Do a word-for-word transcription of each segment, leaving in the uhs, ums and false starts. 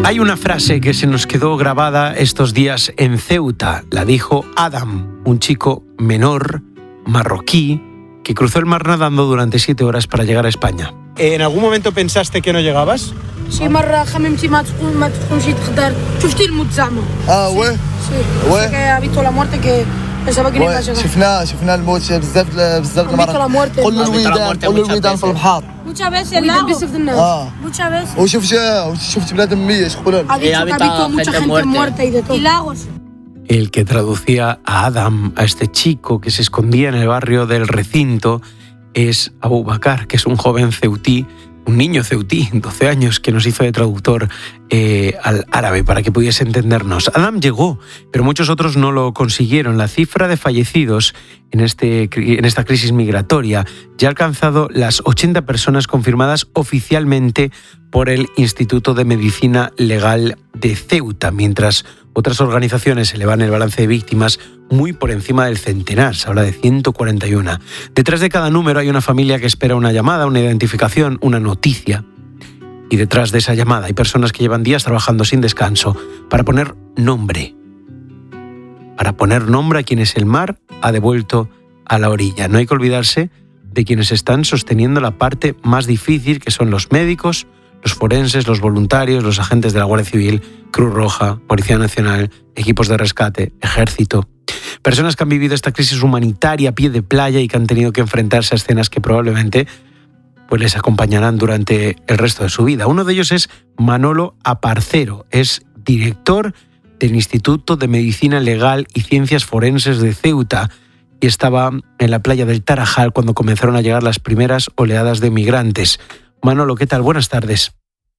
Hay una frase que se nos quedó grabada estos días en Ceuta. La dijo Adam, un chico menor, marroquí, que cruzó el mar nadando durante siete horas para llegar a España. ¿En algún momento pensaste que no llegabas? شي مرة خممتي ما تكون ما تكونش تقدر شفتي الموت زعما. اه وي وي كي habito la muerte que pensaba que no iba a llegar. شفنا شفنا الموت بزاف بزاف المرات. قول الويدان قول الويدان في البحر. Muchas veces la اه muchas veces. وشفت شفت بنادم ميت شكون Ha dicho que ha visto mucha gente muerta y de todo. Y lagos. El que traducía a Adam, a este chico que se escondía en el barrio del recinto, es Abu Bakar, que es un joven ceutí, un niño ceutí, doce años, que nos hizo de traductor eh, al árabe para que pudiese entendernos. Adam llegó, pero muchos otros no lo consiguieron. La cifra de fallecidos en, este, en esta crisis migratoria ya ha alcanzado las ochenta personas confirmadas oficialmente por el Instituto de Medicina Legal de Ceuta, mientras otras organizaciones elevan el balance de víctimas muy por encima del centenar, se habla de ciento cuarenta y uno. Detrás de cada número hay una familia que espera una llamada, una identificación, una noticia. Y detrás de esa llamada hay personas que llevan días trabajando sin descanso para poner nombre. Para poner nombre a quienes el mar ha devuelto a la orilla. No hay que olvidarse de quienes están sosteniendo la parte más difícil, que son los médicos, los forenses, los voluntarios, los agentes de la Guardia Civil, Cruz Roja, Policía Nacional, equipos de rescate, ejército. Personas que han vivido esta crisis humanitaria a pie de playa y que han tenido que enfrentarse a escenas que probablemente pues, les acompañarán durante el resto de su vida. Uno de ellos es Manolo Aparcero, es director del Instituto de Medicina Legal y Ciencias Forenses de Ceuta y estaba en la playa del Tarajal cuando comenzaron a llegar las primeras oleadas de migrantes. Manolo, ¿qué tal? Buenas tardes.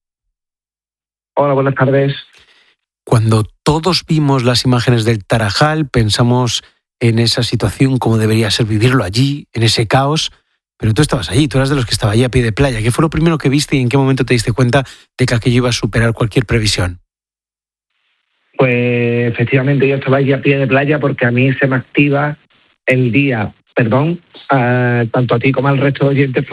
Hola, buenas tardes. Cuando todos vimos las imágenes del Tarajal, pensamos en esa situación, como debería ser vivirlo allí, en ese caos, pero tú estabas allí, tú eras de los que estaba allí a pie de playa. ¿Qué fue lo primero que viste y en qué momento te diste cuenta de que aquello iba a superar cualquier previsión? Pues efectivamente yo estaba allí a pie de playa porque a mí se me activa el día, perdón, uh, tanto a ti como al resto de oyentes,